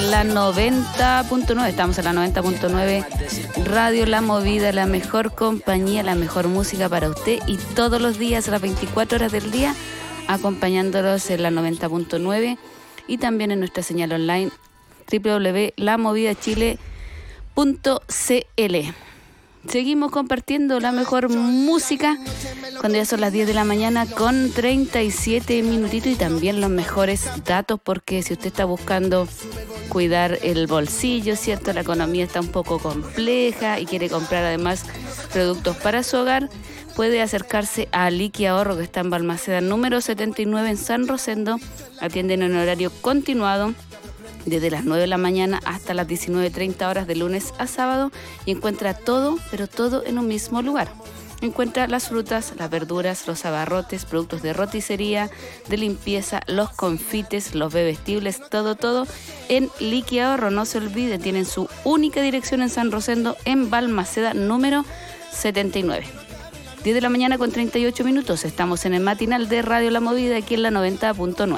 la 90.9. Estamos en la 90.9 Radio La Movida, la mejor compañía, la mejor música para usted y todos los días, a las 24 horas del día, acompañándolos en la 90.9 y también en nuestra señal online www.lamovidachile.cl. Seguimos compartiendo la mejor música cuando ya son las 10 de la mañana con 37 minutitos y también los mejores datos, porque si usted está buscando cuidar el bolsillo, ¿cierto? La economía está un poco compleja y quiere comprar además productos para su hogar, puede acercarse a Liqui Ahorro, que está en Balmaceda número 79 en San Rosendo. Atienden en horario continuado desde las 9 de la mañana hasta las 19:30 horas de lunes a sábado y encuentra todo, pero todo en un mismo lugar. Encuentra las frutas, las verduras, los abarrotes, productos de roticería, de limpieza, los confites, los bebestibles, todo en Liqui Ahorro. No se olvide, tienen su única dirección en San Rosendo en Balmaceda número 79. 10 de la mañana con 38 minutos. Estamos en el matinal de Radio La Movida aquí en la 90.9.